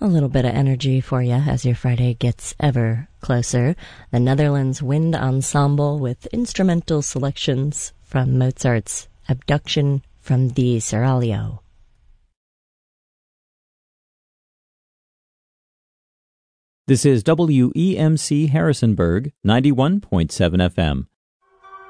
A little bit of energy for you as your Friday gets ever closer. The Netherlands Wind Ensemble with instrumental selections from Mozart's Abduction from the Seraglio. This is WEMC Harrisonburg, 91.7 FM.